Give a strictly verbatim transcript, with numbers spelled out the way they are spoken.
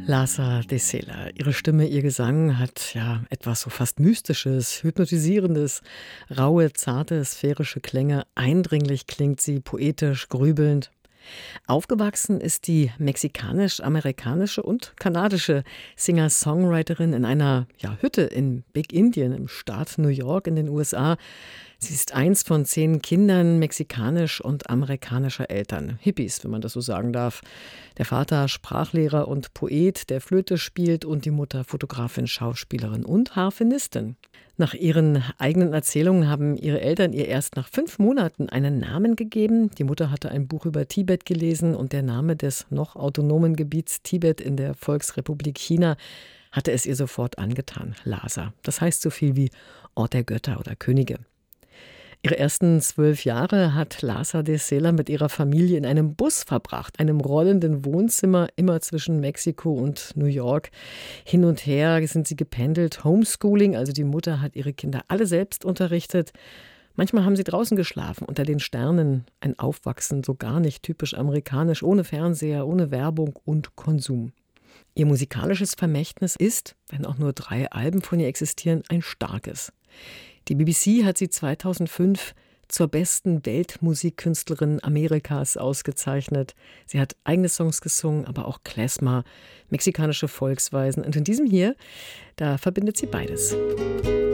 Lhasa de Sela. Ihre Stimme, ihr Gesang hat ja etwas so fast Mystisches, Hypnotisierendes, raue, zarte, sphärische Klänge. Eindringlich klingt sie, poetisch, grübelnd. Aufgewachsen ist die mexikanisch-amerikanische und kanadische Singer-Songwriterin in einer ja, Hütte in Big Indian im Staat New York in den U S A. Sie ist eins von zehn Kindern mexikanisch- und amerikanischer Eltern. Hippies, wenn man das so sagen darf. Der Vater Sprachlehrer und Poet, der Flöte spielt, und die Mutter Fotografin, Schauspielerin und Harfenistin. Nach ihren eigenen Erzählungen haben ihre Eltern ihr erst nach fünf Monaten einen Namen gegeben. Die Mutter hatte ein Buch über Tibet gelesen und der Name des noch autonomen Gebiets Tibet in der Volksrepublik China hatte es ihr sofort angetan. Lhasa. Das heißt so viel wie Ort der Götter oder Könige. Ihre ersten zwölf Jahre hat Lhasa de Sela mit ihrer Familie in einem Bus verbracht, einem rollenden Wohnzimmer, immer zwischen Mexiko und New York. Hin und her sind sie gependelt, Homeschooling, also die Mutter hat ihre Kinder alle selbst unterrichtet. Manchmal haben sie draußen geschlafen, unter den Sternen, ein Aufwachsen so gar nicht typisch amerikanisch, ohne Fernseher, ohne Werbung und Konsum. Ihr musikalisches Vermächtnis ist, wenn auch nur drei Alben von ihr existieren, ein starkes. Die B B C hat sie zweitausendfünf zur besten Weltmusikkünstlerin Amerikas ausgezeichnet. Sie hat eigene Songs gesungen, aber auch Klezmer, mexikanische Volksweisen. Und in diesem hier, da verbindet sie beides.